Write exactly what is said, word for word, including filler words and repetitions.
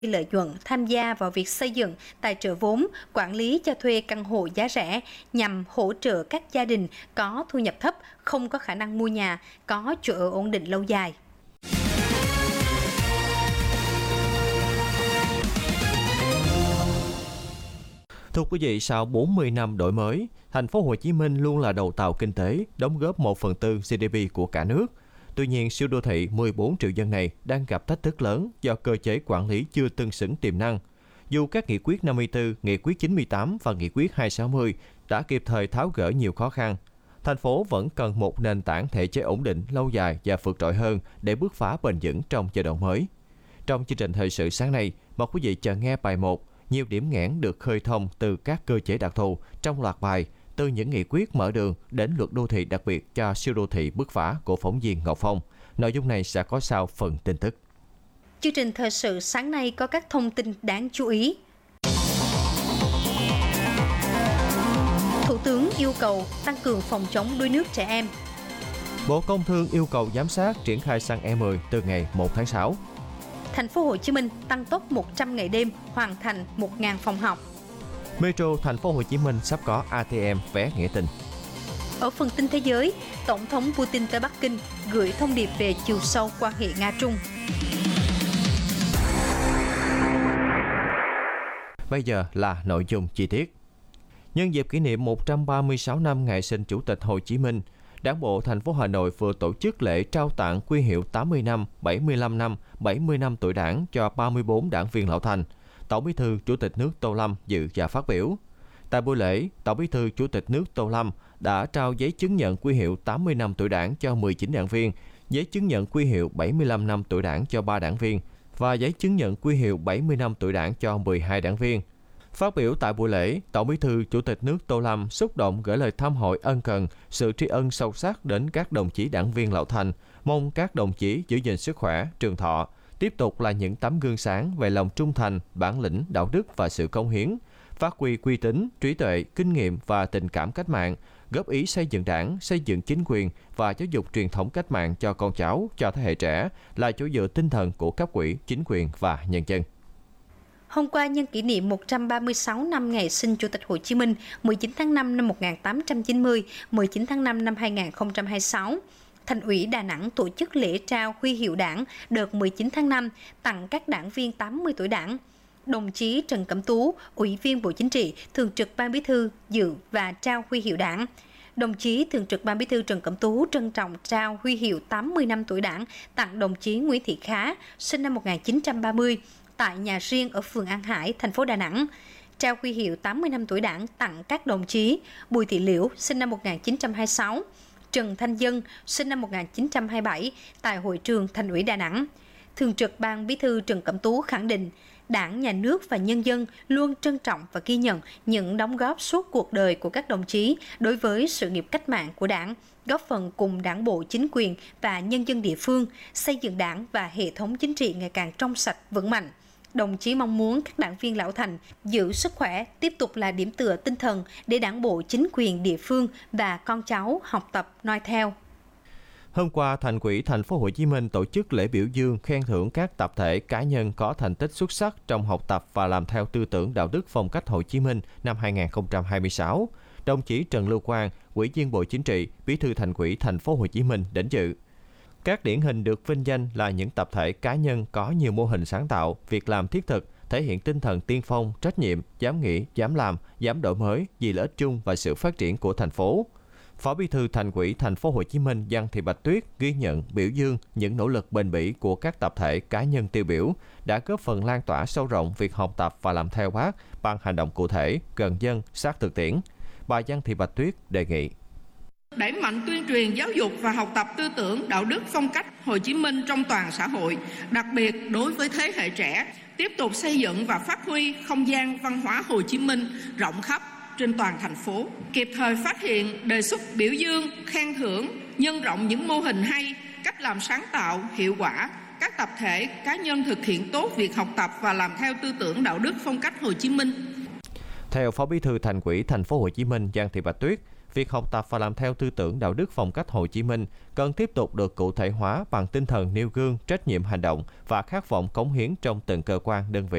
lợi nhuận tham gia vào việc xây dựng, tài trợ vốn, quản lý cho thuê căn hộ giá rẻ nhằm hỗ trợ các gia đình có thu nhập thấp, không có khả năng mua nhà, có chỗ ở ổn định lâu dài. Thưa quý vị, sau bốn mươi năm đổi mới, thành phố Hồ Chí Minh luôn là đầu tàu kinh tế, đóng góp một phần tư giê đê pê của cả nước. Tuy nhiên, siêu đô thị mười bốn triệu dân này đang gặp thách thức lớn do cơ chế quản lý chưa tương xứng tiềm năng. Dù các nghị quyết năm mươi tư, nghị quyết chín mươi tám và nghị quyết hai trăm sáu mươi đã kịp thời tháo gỡ nhiều khó khăn, thành phố vẫn cần một nền tảng thể chế ổn định, lâu dài và vượt trội hơn để bứt phá bền vững trong giai đoạn mới. Trong chương trình thời sự sáng nay, mời quý vị chờ nghe bài một, nhiều điểm nghẽn được khơi thông từ các cơ chế đặc thù trong loạt bài từ những nghị quyết mở đường đến luật đô thị đặc biệt cho siêu đô thị bứt phá của phóng viên Ngọc Phong. Nội dung này sẽ có sau phần tin tức. Chương trình thời sự sáng nay có các thông tin đáng chú ý. Thủ tướng yêu cầu tăng cường phòng chống đuối nước trẻ em. Bộ Công Thương yêu cầu giám sát triển khai xăng E mười từ ngày một tháng sáu. Thành phố Hồ Chí Minh tăng tốc một trăm ngày đêm, hoàn thành một nghìn phòng học. Metro Thành phố Hồ Chí Minh sắp có a tê em vé nghĩa tình. Ở phần tin thế giới, Tổng thống Putin tới Bắc Kinh gửi thông điệp về chiều sâu quan hệ Nga-Trung. Bây giờ là nội dung chi tiết. Nhân dịp kỷ niệm một trăm ba mươi sáu năm ngày sinh Chủ tịch Hồ Chí Minh, Đảng bộ thành phố Hà Nội vừa tổ chức lễ trao tặng huy hiệu tám mươi năm, bảy mươi lăm năm, bảy mươi năm tuổi Đảng cho ba mươi tư đảng viên lão thành. Tổng Bí thư Chủ tịch nước Tô Lâm dự và phát biểu. Tại buổi lễ, Tổng Bí thư Chủ tịch nước Tô Lâm đã trao giấy chứng nhận huy hiệu tám mươi năm tuổi Đảng cho mười chín đảng viên, giấy chứng nhận huy hiệu bảy mươi lăm năm tuổi Đảng cho ba đảng viên và giấy chứng nhận huy hiệu bảy mươi năm tuổi Đảng cho mười hai đảng viên. Phát biểu tại buổi lễ, Tổng Bí thư Chủ tịch nước Tô Lâm xúc động gửi lời thăm hỏi ân cần, sự tri ân sâu sắc đến các đồng chí đảng viên lão thành, mong các đồng chí giữ gìn sức khỏe, trường thọ, tiếp tục là những tấm gương sáng về lòng trung thành, bản lĩnh, đạo đức và sự cống hiến, phát huy uy tín, trí tuệ, kinh nghiệm và tình cảm cách mạng, góp ý xây dựng đảng, xây dựng chính quyền và giáo dục truyền thống cách mạng cho con cháu, cho thế hệ trẻ là chỗ dựa tinh thần của cấp ủy, chính quyền và nhân dân. Hôm qua, nhân kỷ niệm một trăm ba mươi sáu năm ngày sinh Chủ tịch Hồ Chí Minh, mười chín tháng năm năm một nghìn tám trăm chín mươi, mười chín tháng năm năm hai nghìn không trăm hai mươi sáu, Thành ủy Đà Nẵng tổ chức lễ trao huy hiệu Đảng đợt mười chín tháng năm tặng các đảng viên tám mươi tuổi Đảng. Đồng chí Trần Cẩm Tú, Ủy viên Bộ Chính trị, Thường trực Ban Bí thư dự và trao huy hiệu Đảng. Đồng chí Thường trực Ban Bí thư Trần Cẩm Tú trân trọng trao huy hiệu tám mươi năm tuổi Đảng tặng đồng chí Nguyễn Thị Khá, sinh năm một nghìn chín trăm ba mươi, tại nhà riêng ở phường An Hải, thành phố Đà Nẵng. Trao huy hiệu tám mươi năm tuổi Đảng tặng các đồng chí Bùi Thị Liễu, sinh năm một nghìn chín trăm hai mươi sáu, Trần Thanh Dân, sinh năm một nghìn chín trăm hai mươi bảy, tại hội trường Thành ủy Đà Nẵng. Thường trực Ban Bí thư Trần Cẩm Tú khẳng định, Đảng, Nhà nước và nhân dân luôn trân trọng và ghi nhận những đóng góp suốt cuộc đời của các đồng chí đối với sự nghiệp cách mạng của Đảng, góp phần cùng Đảng bộ, chính quyền và nhân dân địa phương xây dựng Đảng và hệ thống chính trị ngày càng trong sạch, vững mạnh. Đồng chí mong muốn các đảng viên lão thành giữ sức khỏe, tiếp tục là điểm tựa tinh thần để Đảng bộ, chính quyền địa phương và con cháu học tập noi theo. Hôm qua, Thành ủy Thành phố Hồ Chí Minh tổ chức lễ biểu dương khen thưởng các tập thể cá nhân có thành tích xuất sắc trong học tập và làm theo tư tưởng đạo đức phong cách Hồ Chí Minh năm hai nghìn không trăm hai mươi sáu. Đồng chí Trần Lưu Quang, Ủy viên Bộ Chính trị, Bí thư Thành ủy Thành phố Hồ Chí Minh đến dự. Các điển hình được vinh danh là những tập thể cá nhân có nhiều mô hình sáng tạo, việc làm thiết thực, thể hiện tinh thần tiên phong, trách nhiệm, dám nghĩ, dám làm, dám đổi mới vì lợi ích chung và sự phát triển của thành phố. Phó Bí thư Thành ủy Thành phố Hồ Chí Minh Giang Thị Bạch Tuyết ghi nhận, biểu dương những nỗ lực bền bỉ của các tập thể cá nhân tiêu biểu đã góp phần lan tỏa sâu rộng việc học tập và làm theo Bác bằng hành động cụ thể, gần dân, sát thực tiễn. Bà Giang Thị Bạch Tuyết đề nghị đẩy mạnh tuyên truyền giáo dục và học tập tư tưởng đạo đức phong cách Hồ Chí Minh trong toàn xã hội, đặc biệt đối với thế hệ trẻ, tiếp tục xây dựng và phát huy không gian văn hóa Hồ Chí Minh rộng khắp trên toàn thành phố, kịp thời phát hiện, đề xuất, biểu dương, khen thưởng, nhân rộng những mô hình hay, cách làm sáng tạo, hiệu quả, các tập thể, cá nhân thực hiện tốt việc học tập và làm theo tư tưởng đạo đức phong cách Hồ Chí Minh. Theo Phó Bí thư Thành ủy Thành phố Hồ Chí Minh Giang Thị Bạch Tuyết, việc học tập và làm theo tư tưởng đạo đức phong cách Hồ Chí Minh cần tiếp tục được cụ thể hóa bằng tinh thần nêu gương, trách nhiệm hành động và khát vọng cống hiến trong từng cơ quan đơn vị.